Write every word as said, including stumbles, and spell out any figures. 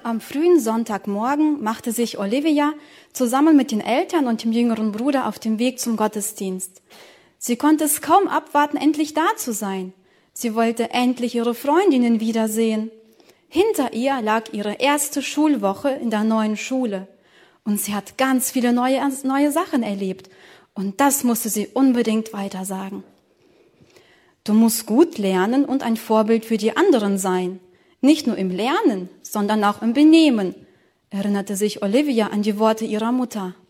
Am frühen Sonntagmorgen machte sich Olivia zusammen mit den Eltern und dem jüngeren Bruder auf den Weg zum Gottesdienst. Sie konnte es kaum abwarten, endlich da zu sein. Sie wollte endlich ihre Freundinnen wiedersehen. Hinter ihr lag ihre erste Schulwoche in der neuen Schule. Und sie hat ganz viele neue, neue Sachen erlebt. Und das musste sie unbedingt weitersagen. Du musst gut lernen und ein Vorbild für die anderen sein. Nicht nur im Lernen, sondern auch im Benehmen, erinnerte sich Olivia an die Worte ihrer Mutter.